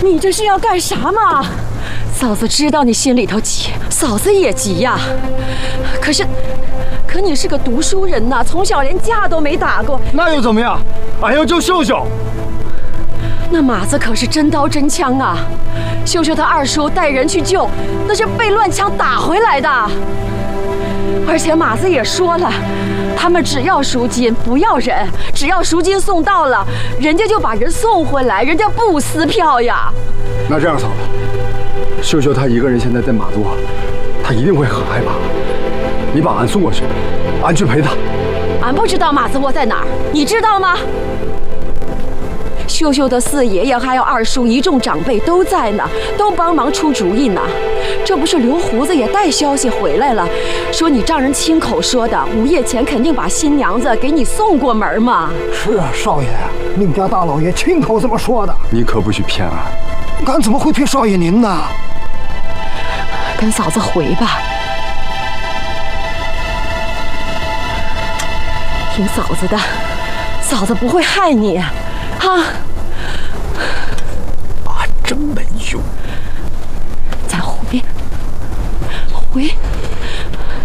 你这是要干啥嘛？嫂子知道你心里头急，嫂子也急呀。可你是个读书人呐，从小连架都没打过。 那又怎么样？俺要救秀秀。 那马子可是真刀真枪啊！秀秀他二叔带人去救，那是被乱枪打回来的。而且马子也说了，他们只要赎金不要人，只要赎金送到了，人家就把人送回来，人家不撕票呀。 那这样，嫂子，秀秀她一个人现在在马座，她一定会很害怕。你把俺送过去，俺去陪她。 俺不知道马子窝在哪儿，你知道吗？秀秀的四爷爷还有二叔一众长辈都在呢，都帮忙出主意呢。这不是刘胡子也带消息回来了，说你丈人亲口说的，午夜前肯定把新娘子给你送过门嘛。 是啊，少爷，宁家大老爷亲口这么说的。 你可不许骗俺。 俺怎么会骗少爷您呢？ 跟嫂子回吧，听嫂子的，嫂子不会害你，哈。 啊，真没用。 咱回。